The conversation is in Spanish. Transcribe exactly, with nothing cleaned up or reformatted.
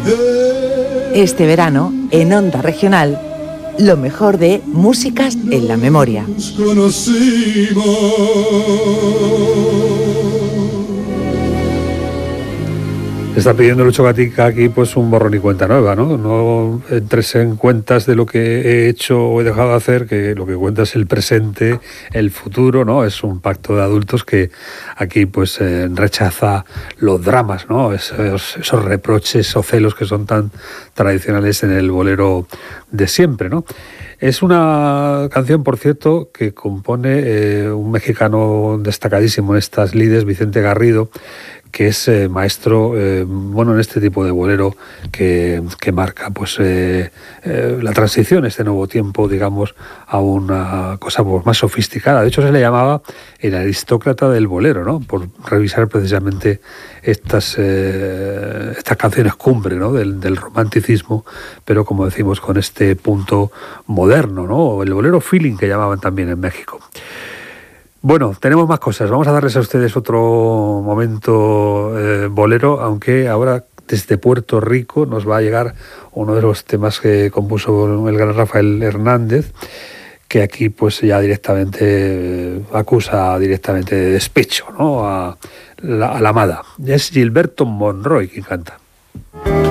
Este verano, en Onda Regional, lo mejor de Músicas en la Memoria. Está pidiendo Lucho Gatica aquí pues un borrón y cuenta nueva, ¿no? No entres en cuentas de lo que he hecho o he dejado de hacer, que lo que cuenta es el presente, el futuro, ¿no? Es un pacto de adultos que aquí pues eh, rechaza los dramas, ¿no? Esos, esos reproches o celos que son tan tradicionales en el bolero de siempre, ¿no? Es una canción, por cierto, que compone eh, un mexicano destacadísimo en estas lides, Vicente Garrido, que es eh, maestro eh, bueno en este tipo de bolero que, que marca pues eh, eh, la transición, este nuevo tiempo, digamos, a una cosa pues, más sofisticada. De hecho, se le llamaba el aristócrata del bolero, ¿no? Por revisar precisamente estas eh, estas canciones cumbre, ¿no? del, del romanticismo, pero como decimos, con este punto moderno, ¿no? El bolero feeling que llamaban también en México. Bueno, tenemos más cosas. Vamos a darles a ustedes otro momento eh, bolero, aunque ahora desde Puerto Rico nos va a llegar uno de los temas que compuso el gran Rafael Hernández, que aquí pues ya directamente eh, acusa directamente de despecho, ¿no? a, la, a la amada. Es Gilberto Monroy quien canta.